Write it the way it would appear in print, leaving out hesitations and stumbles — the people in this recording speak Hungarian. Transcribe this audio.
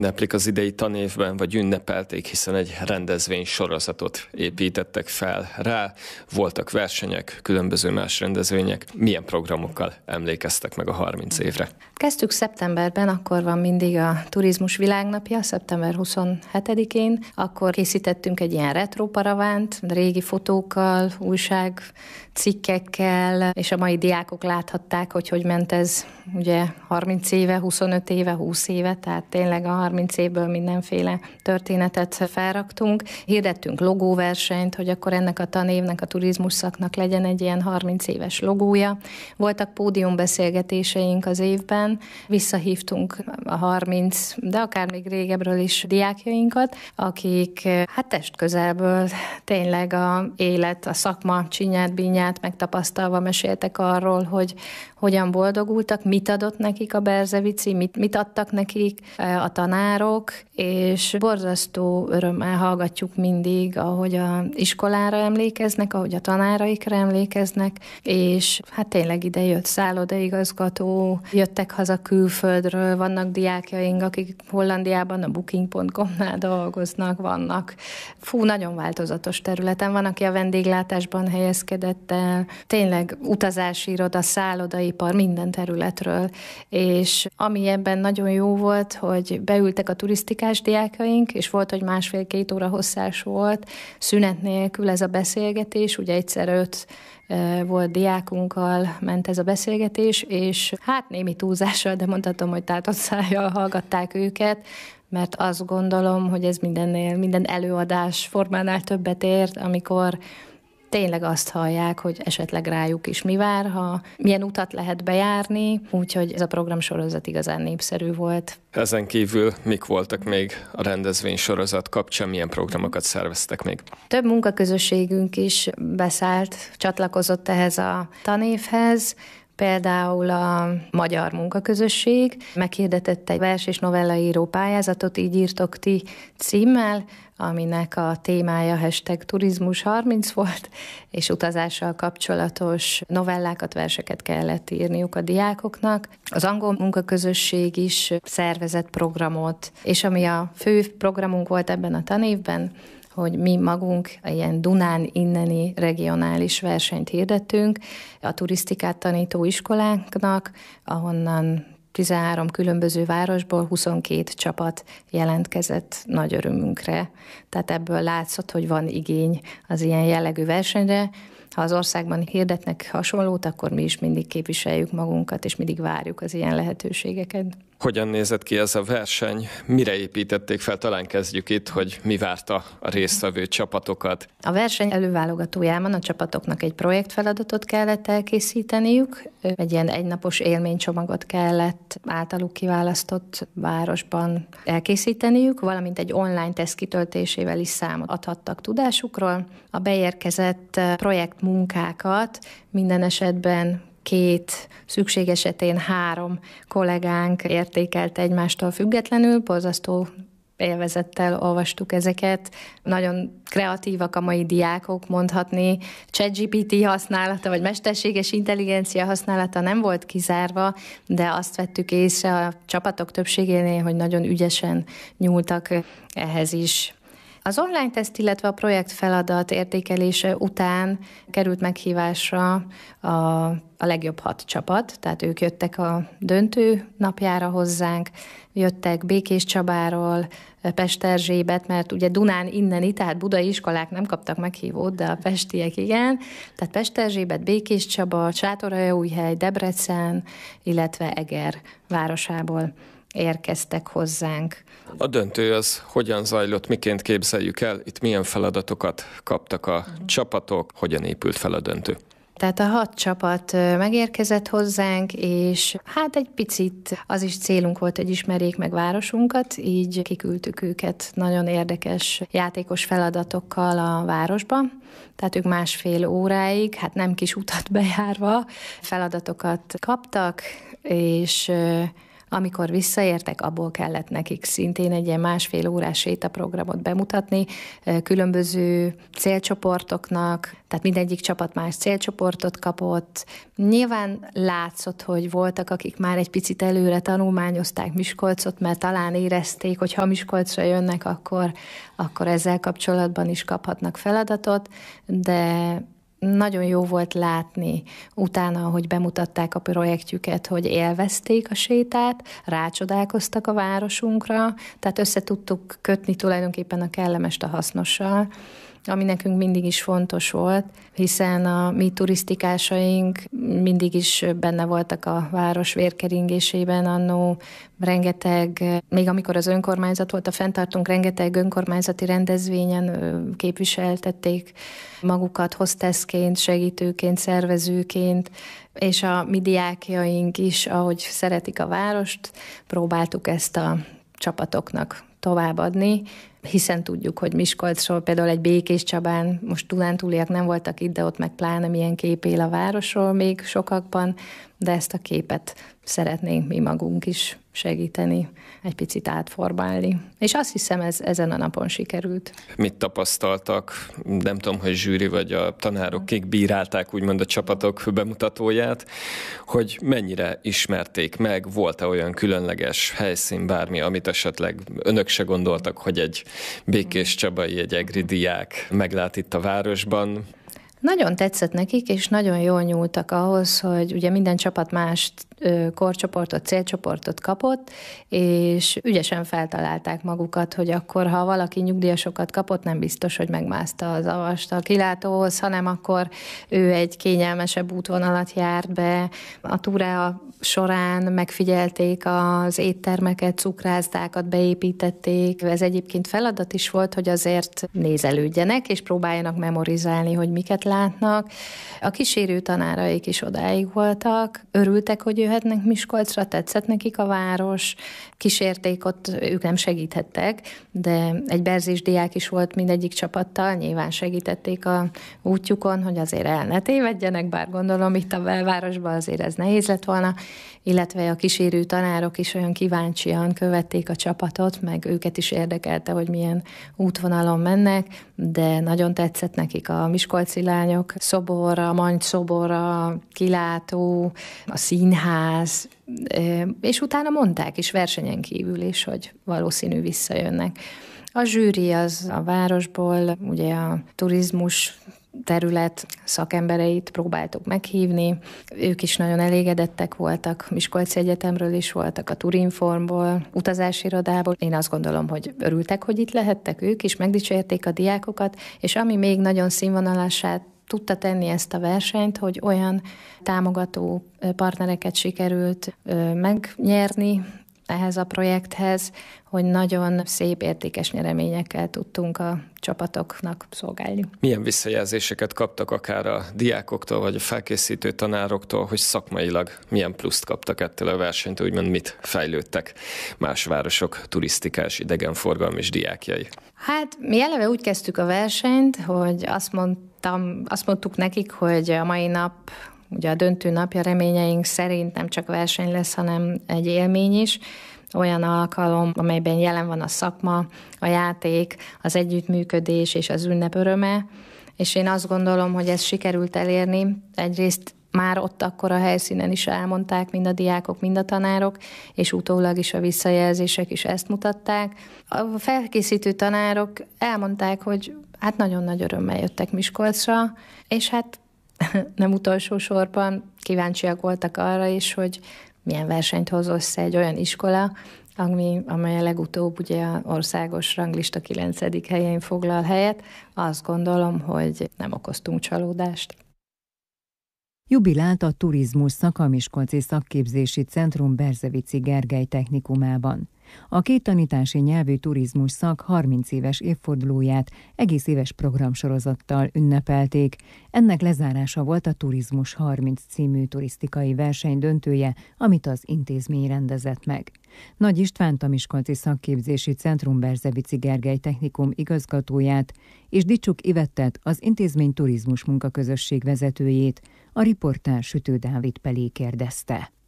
ünneplik az idei tanévben, vagy ünnepelték, hiszen egy rendezvény sorozatot építettek fel rá. Voltak versenyek, különböző más rendezvények. Milyen programokkal emlékeztek meg a 30 évre? Kezdtük szeptemberben, akkor van mindig a Turizmus Világnapja, szeptember 27-én. Akkor készítettünk egy ilyen retro paravánt, régi fotókkal, újságcikkekkel, és a mai diákok láthatták, hogy ment ez ugye 30 éve, 25 éve, 20 éve, tehát tényleg a 30 évből mindenféle történetet felraktunk. Hirdettünk logóversenyt, hogy akkor ennek a tanévnek, a turizmus szaknak legyen egy ilyen 30 éves logója. Voltak pódiumbeszélgetéseink az évben, visszahívtunk a 30, de akár még régebbről is diákjainkat, akik hát testközelből tényleg a élet, a szakma csinyát, bínyát megtapasztalva meséltek arról, hogy hogyan boldogultak, mit adott nekik a Berzevici, mit adtak nekik a tanárok, és borzasztó örömmel hallgatjuk mindig, ahogy a iskolára emlékeznek, ahogy a tanáraikra emlékeznek, és hát tényleg ide jött szállodaigazgató, jöttek haza külföldről, vannak diákjaink, akik Hollandiában a Booking.com-nál dolgoznak, vannak. Nagyon változatos területen van, aki a vendéglátásban helyezkedett el, tényleg utazási iroda, szállodaipar, minden területről, és ami ebben nagyon jó volt, hogy beültek a turisztikás diákjaink, és volt, hogy 1,5-2 óra hosszás volt, szünet nélkül ez a beszélgetés, ugye egyszer 5 volt diákunkkal ment ez a beszélgetés, és hát némi túlzással, de mondhatom, hogy tátott szájjal hallgatták őket, mert azt gondolom, hogy ez minden előadás formánál többet ért, amikor tényleg azt hallják, hogy esetleg rájuk is mi vár, milyen utat lehet bejárni, úgyhogy ez a programsorozat igazán népszerű volt. Ezen kívül mik voltak még a rendezvény sorozat kapcsán, milyen programokat szerveztek még? Több munkaközösségünk is beszállt, csatlakozott ehhez a tanévhez. Például a Magyar Munkaközösség meghirdetett egy vers- és novellaíró pályázatot, Így írtok ti címmel, aminek a témája #turizmus30 volt, és utazással kapcsolatos novellákat, verseket kellett írniuk a diákoknak. Az Angol Munkaközösség is szervezett programot, és ami a fő programunk volt ebben a tanévben, hogy mi magunk ilyen Dunán inneni regionális versenyt hirdettünk a turisztikát tanító iskoláknak, ahonnan 13 különböző városból 22 csapat jelentkezett nagy örömünkre. Tehát ebből látszott, hogy van igény az ilyen jellegű versenyre. Ha az országban hirdetnek hasonlót, akkor mi is mindig képviseljük magunkat, és mindig várjuk az ilyen lehetőségeket. Hogyan nézett ki ez a verseny? Mire építették fel? Talán kezdjük itt, hogy mi várta a résztvevő csapatokat. A verseny előválogatójában a csapatoknak egy projektfeladatot kellett elkészíteniük, egy ilyen egynapos élménycsomagot kellett általuk kiválasztott városban elkészíteniük, valamint egy online teszt kitöltésével is számot adhattak tudásukról. A beérkezett projektmunkákat minden esetben 2, szükség esetén 3 kollégánk értékelte egymástól függetlenül, borzasztó élvezettel olvastuk ezeket. Nagyon kreatívak a mai diákok, mondhatni. ChatGPT használata, vagy mesterséges intelligencia használata nem volt kizárva, de azt vettük észre a csapatok többségénél, hogy nagyon ügyesen nyúltak ehhez is. Az online teszt, illetve a projekt feladat értékelése után került meghívásra a legjobb 6 csapat, tehát ők jöttek a döntő napjára hozzánk, jöttek Békéscsabáról, Pesterzsébet, mert ugye Dunán inneni, tehát budai iskolák nem kaptak meghívót, de a pestiek igen, tehát Pesterzsébet, Békéscsaba, Sátoraljaújhely, Debrecen, illetve Eger városából érkeztek hozzánk. A döntő az hogyan zajlott, miként képzeljük el? Itt milyen feladatokat kaptak a csapatok, hogyan épült fel a döntő? Tehát a 6 csapat megérkezett hozzánk, és hát egy picit az is célunk volt, hogy ismerjék meg városunkat, így kiküldtük őket nagyon érdekes játékos feladatokkal a városba. Tehát ők 1,5 óráig, hát nem kis utat bejárva feladatokat kaptak, és Amikor visszaértek, abból kellett nekik szintén egy ilyen 1,5 órás sétaprogramot bemutatni, különböző célcsoportoknak, tehát mindegyik csapat más célcsoportot kapott. Nyilván látszott, hogy voltak, akik már egy picit előre tanulmányozták Miskolcot, mert talán érezték, hogy ha Miskolcra jönnek, akkor ezzel kapcsolatban is kaphatnak feladatot, de nagyon jó volt látni utána, hogy bemutatták a projektjüket, hogy élvezték a sétát, rácsodálkoztak a városunkra, tehát össze tudtuk kötni tulajdonképpen a kellemest a hasznossal, ami nekünk mindig is fontos volt, hiszen a mi turisztikásaink mindig is benne voltak a város vérkeringésében annó, rengeteg, még amikor az önkormányzat volt a fenntartunk, rengeteg önkormányzati rendezvényen képviseltették magukat hostessként, segítőként, szervezőként, és a mi diákjaink is, ahogy szeretik a várost, próbáltuk ezt a csapatoknak továbbadni, hiszen tudjuk, hogy Miskolcról például egy Békés Csabán, most dunántúliak nem voltak itt, de ott meg pláne milyen kép él a városról még sokakban, de ezt a képet szeretnénk mi magunk is segíteni, egy picit átformálni. És azt hiszem, ez ezen a napon sikerült. Mit tapasztaltak? Nem tudom, hogy zsűri vagy a tanárok, kik bírálták úgymond a csapatok bemutatóját, hogy mennyire ismerték meg, volt-e olyan különleges helyszín, bármi, amit esetleg önök se gondoltak, hogy egy Békés Csabai, egy egri diák meglát itt a városban? Nagyon tetszett nekik, és nagyon jól nyúltak ahhoz, hogy ugye minden csapat más korcsoportot, célcsoportot kapott, és ügyesen feltalálták magukat, hogy akkor, ha valaki nyugdíjasokat kapott, nem biztos, hogy megmászta az avast a kilátóhoz, hanem akkor ő egy kényelmesebb útvonalat járt be. A túra során megfigyelték az éttermeket, cukrászdákat, beépítették. Ez egyébként feladat is volt, hogy azért nézelődjenek, és próbáljanak memorizálni, hogy miket látnak. A kísérő tanáraik is odáig voltak, örültek, hogy jöhetnek Miskolcra, tetszett nekik a város, kísérték ott, ők nem segíthettek, de egy berzés diák is volt mindegyik csapattal, nyilván segítették a útjukon, hogy azért el ne tévedjenek, bár gondolom itt a belvárosban azért ez nehéz lett volna, illetve a kísérő tanárok is olyan kíváncsian követték a csapatot, meg őket is érdekelte, hogy milyen útvonalon mennek, de nagyon tetszett nekik a miskolci lányok szobor, a Mangy szobor, a kilátó, a színház, és utána mondták is versenyen kívül is, hogy valószínű visszajönnek. A zsűri az a városból, ugye a turizmus terület szakembereit próbáltuk meghívni. Ők is nagyon elégedettek voltak, Miskolci Egyetemről is voltak, a Turinformból, utazási irodából. Én azt gondolom, hogy örültek, hogy itt lehettek ők is, megdicsérték a diákokat, és ami még nagyon színvonalasát tudta tenni ezt a versenyt, hogy olyan támogató partnereket sikerült megnyerni ehhez a projekthez, hogy nagyon szép, értékes nyereményekkel tudtunk a csapatoknak szolgálni. Milyen visszajelzéseket kaptak akár a diákoktól, vagy a felkészítő tanároktól, hogy szakmailag milyen pluszt kaptak ettől a versenyt, úgymond mit fejlődtek más városok turisztikás, idegenforgalmi és diákjai? Hát mi eleve úgy kezdtük a versenyt, hogy azt mondtuk nekik, hogy a mai nap, ugye a döntő napja, reményeink szerint nem csak verseny lesz, hanem egy élmény is, olyan alkalom, amelyben jelen van a szakma, a játék, az együttműködés és az ünnep öröme, és én azt gondolom, hogy ezt sikerült elérni. Egyrészt már ott akkor a helyszínen is elmondták mind a diákok, mind a tanárok, és utólag is a visszajelzések is ezt mutatták. A felkészítő tanárok elmondták, hogy hát nagyon nagy örömmel jöttek Miskolcra, és hát nem utolsó sorban kíváncsiak voltak arra is, hogy milyen versenyt hoz össze egy olyan iskola, amely a legutóbb ugye az országos ranglista 9. helyén foglal helyet. Azt gondolom, hogy nem okoztunk csalódást. Jubilált a turizmus szak a Miskolci Szakképzési Centrum Berzevici Gergely Technikumában. A két tanítási nyelvű turizmus szak 30 éves évfordulóját egész éves programsorozattal ünnepelték. Ennek lezárása volt a Turizmus 30 című turisztikai verseny döntője, amit az intézmény rendezett meg. Nagy Istvánt, a Miskolci Szakképzési Centrum Berzevici Gergely Technikum igazgatóját és Dicsuk Ivettet, az intézmény turizmus munkaközösség vezetőjét a riportár Sütő Dávid Pelé kérdezte.